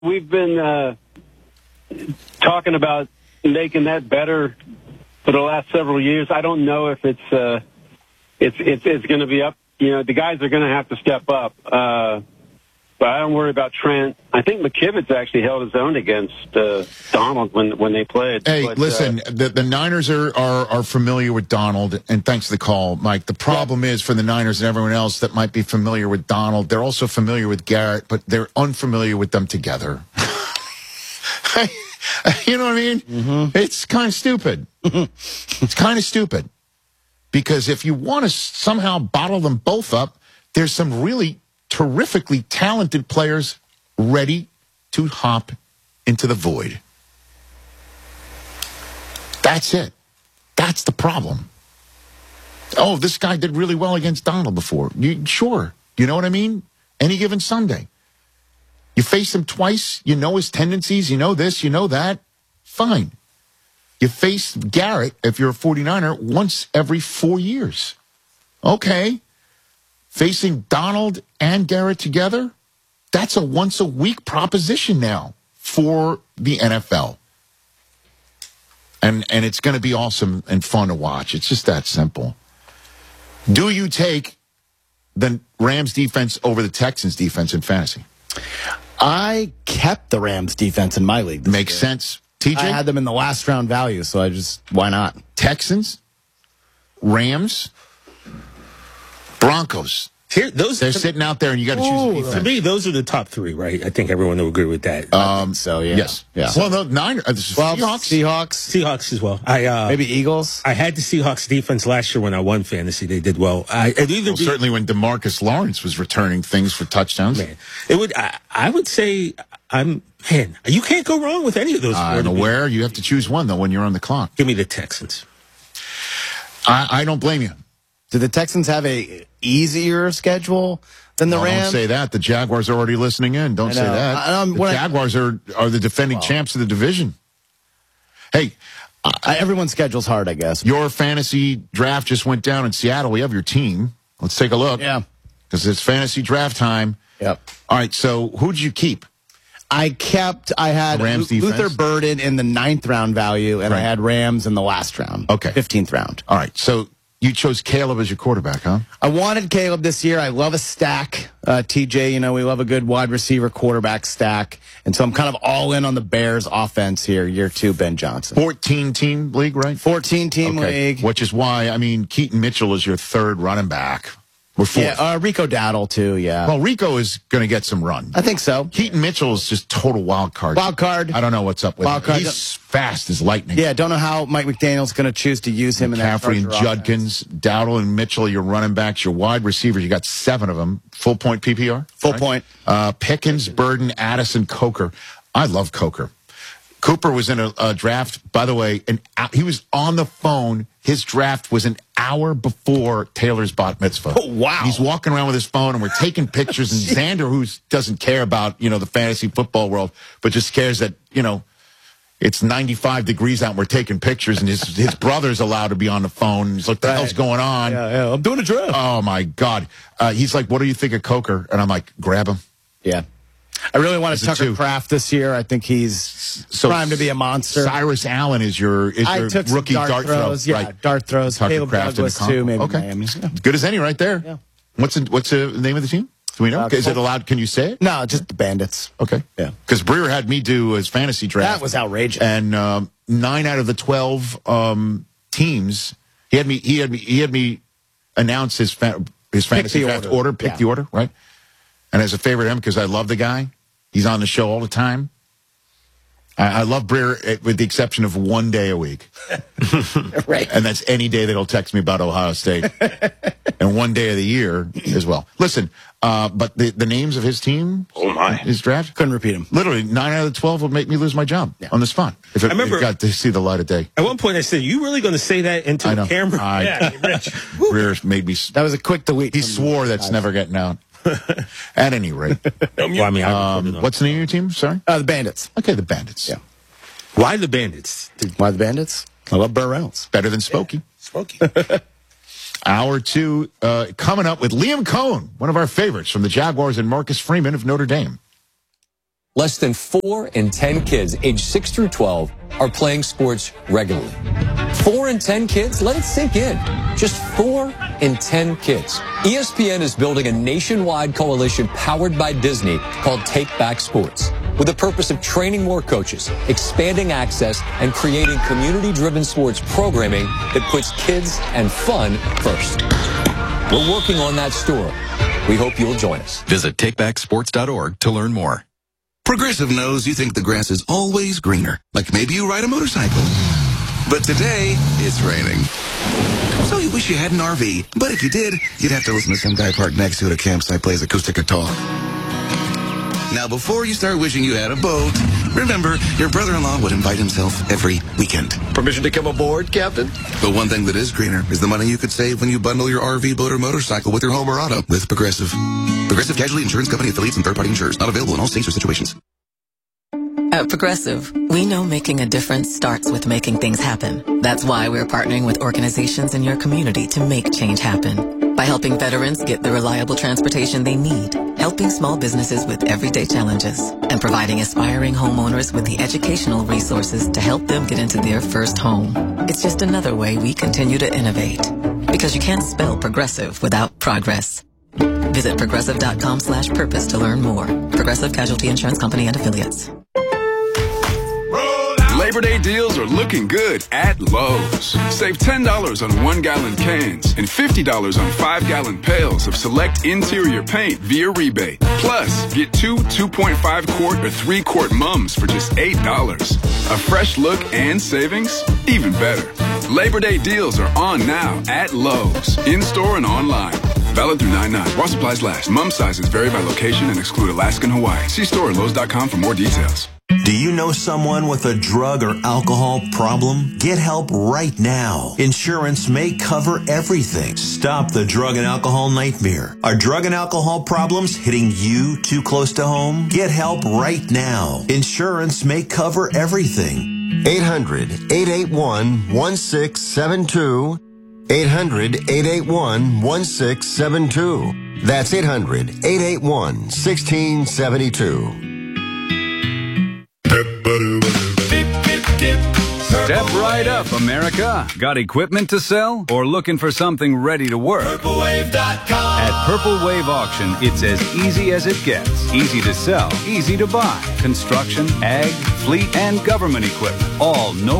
We've been talking about making that better for the last several years. I don't know if it's going to be up. You know, the guys are going to have to step up. But I don't worry about Trent. I think McKivitz actually held his own against Donald when they played. Hey, but, listen, the Niners are familiar with Donald, and thanks for the call, Mike. The problem is for the Niners and everyone else that might be familiar with Donald, they're also familiar with Garrett, but they're unfamiliar with them together. You know what I mean? Mm-hmm. It's kind of stupid. It's kind of stupid. Because if you want to somehow bottle them both up, there's some really terrifically talented players ready to hop into the void. That's it. That's the problem. Oh, this guy did really well against Donald before. Sure. You know what I mean? Any given Sunday. You face him twice. You know his tendencies. You know this. You know that. Fine. You face Garrett, if you're a 49er, once every 4 years. Okay. Facing Donald and Garrett together, that's a once-a-week proposition now for the NFL. And it's going to be awesome and fun to watch. It's just that simple. Do you take the Rams defense over the Texans defense in fantasy? I kept the Rams defense in my league. Makes sense. TJ? I had them in the last round value, so why not? Texans, Rams, Broncos. They're sitting out there, and you got to choose a defense. To me, those are the top three, right? I think everyone will agree with that. So, yeah. Yes. Yeah. Well, the Niners, Seahawks as well. Maybe Eagles. I had the Seahawks defense last year when I won fantasy. They did well. Certainly when DeMarcus Lawrence was returning things for touchdowns. Man, I would say you can't go wrong with any of those. I'm aware. You have to choose one, though, when you're on the clock. Give me the Texans. I don't blame you. Do the Texans have a easier schedule than the Rams? Don't say that. The Jaguars are already listening in. Don't say that. The Jaguars are the defending champs of the division. Hey, everyone's schedule's hard, I guess. Your fantasy draft just went down in Seattle. We have your team. Let's take a look. Yeah. Because it's fantasy draft time. Yep. All right, so who'd you keep? I had Rams Luther Burden in the 9th round value, and I had Rams in the last round. Okay. 15th round. All right, so you chose Caleb as your quarterback, huh? I wanted Caleb this year. I love a stack. TJ, we love a good wide receiver quarterback stack. And so I'm kind of all in on the Bears offense here, year 2, Ben Johnson. 14-team league, right? 14-team league. Which is why, Keaton Mitchell is your third running back. We're fourth. Yeah, Rico Dowdle, too, yeah. Well, Rico is going to get some run. I think so. Keaton Mitchell is just total wild card. Wild card. I don't know what's up with him. He's fast as lightning. Yeah, don't know how Mike McDaniel's going to choose to use him in that McCaffrey and Judkins, Dowdle and Mitchell, your running backs, your wide receivers. You got 7 of them. Full point PPR? Full point. Pickens, Burden, Addison, Coker. I love Coker. Cooper was in a draft, by the way, he was on the phone. His draft was an hour before Taylor's bat mitzvah. Oh, wow. He's walking around with his phone, and we're taking pictures. And Xander, who doesn't care about, the fantasy football world, but just cares that, it's 95 degrees out and we're taking pictures, and his brother's allowed to be on the phone. He's like, what the hell's going on? Yeah, I'm doing a draft. Oh, my God. He's like, what do you think of Coker? And I'm like, grab him. Yeah. I really wanted Tucker Kraft this year. I think he's primed to be a monster. Cyrus Allen is your rookie dart throws. Yeah, right. Dart throws. Tucker Caleb Kraft Douglas, too, maybe okay. Miami. Yeah. Good as any right there. Yeah. What's the name of the team? Do we know? Is it allowed? Can you say it? No, just the Bandits. Okay. Yeah. Because Breer had me do his fantasy draft. That was outrageous. And 9 out of the 12 teams, he had me announce his fantasy draft order, pick the order, right? And as a favorite of him, because I love the guy. He's on the show all the time. I love Breer with the exception of one day a week. Right. And that's any day that he'll text me about Ohio State. And one day of the year as well. Listen, but the names of his team, his draft, couldn't repeat them. Literally, 9 out of the 12 would make me lose my job on the spot. If it got to see the light of day. At one point I said, you really going to say that into the camera? Rich. Breer made me. That was a quick delete. He swore that's never getting out. At any rate. What's the name of your team? Sorry? The Bandits. Okay, the Bandits. Yeah. Why the Bandits? Why the Bandits? I love Burr Reynolds. Better than Smokey. Yeah. Smokey. Hour 2 coming up with Liam Cohen, one of our favorites from the Jaguars, and Marcus Freeman of Notre Dame. less than 4 in 10 kids aged 6 through 12 are playing sports regularly. 4 in 10 kids? Let it sink in. Just 4 in 10 kids. ESPN is building a nationwide coalition powered by Disney called Take Back Sports, with the purpose of training more coaches, expanding access, and creating community-driven sports programming that puts kids and fun first. We're working on that story. We hope you'll join us. Visit takebacksports.org to learn more. Progressive knows you think the grass is always greener, like maybe you ride a motorcycle. But today, it's raining. So you wish you had an RV, but if you did, you'd have to listen to some guy parked next to it at a campsite plays acoustic guitar. Now, before you start wishing you had a boat, remember, your brother-in-law would invite himself every weekend. Permission to come aboard, Captain? But one thing that is greener is the money you could save when you bundle your RV, boat, or motorcycle with your home or auto with Progressive. Progressive Casualty Insurance Company affiliates and third-party insurers. Not available in all states or situations. At Progressive, we know making a difference starts with making things happen. That's why we're partnering with organizations in your community to make change happen. By helping veterans get the reliable transportation they need, helping small businesses with everyday challenges, and providing aspiring homeowners with the educational resources to help them get into their first home. It's just another way we continue to innovate. Because you can't spell progressive without progress. Visit progressive.com/purpose to learn more. Progressive Casualty Insurance Company and Affiliates. Labor Day deals are looking good at Lowe's. Save $10 on 1-gallon cans and $50 on 5-gallon pails of select interior paint via rebate. Plus, get 2 2.5-quart or 3-quart mums for just $8. A fresh look and savings? Even better. Labor Day deals are on now at Lowe's, in-store and online. Valid through 9/9. While supplies last. Mum sizes vary by location and exclude Alaska and Hawaii. See store at Lowe's.com for more details. Do you know someone with a drug or alcohol problem? Get help right now. Insurance may cover everything. Stop the drug and alcohol nightmare. Are drug and alcohol problems hitting you too close to home? Get help right now. Insurance may cover everything. 800-881-1672. 800-881-1672. That's 800-881-1672. Step right up, America. Got equipment to sell or looking for something ready to work? PurpleWave.com. At Purple Wave Auction, it's as easy as it gets. Easy to sell, easy to buy. Construction, ag, fleet, and government equipment. All no